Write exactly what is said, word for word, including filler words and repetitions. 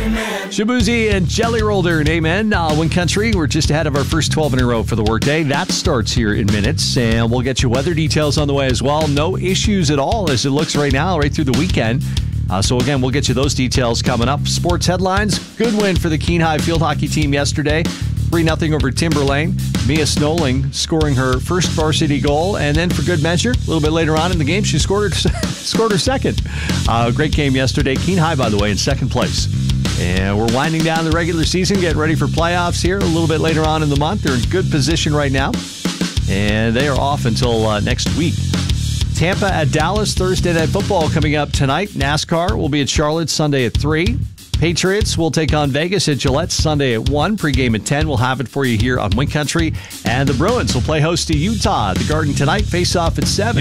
Shabuzi and Jelly Roller and Amen. Uh, Wind Country, we're just ahead of our first twelve in a row for the workday. That starts here in minutes, and we'll get you weather details on the way as well. No issues at all as it looks right now, right through the weekend. Uh, so again, we'll get you those details coming up. Sports headlines, good win for the Keene High field hockey team yesterday. three nothing over Timberlane. Mia Snowling scoring her first varsity goal, and then for good measure, a little bit later on in the game, she scored her, scored her second. Uh, great game yesterday. Keene High, by the way, in second place. And we're winding down the regular season, getting ready for playoffs here a little bit later on in the month. They're in good position right now, and they are off until uh, next week. Tampa at Dallas, Thursday Night Football coming up tonight. NASCAR will be at Charlotte Sunday at three. Patriots will take on Vegas at Gillette Sunday at one. Pregame at ten. We'll have it for you here on Wind Country. And the Bruins will play host to Utah at the Garden tonight. Face off at seven.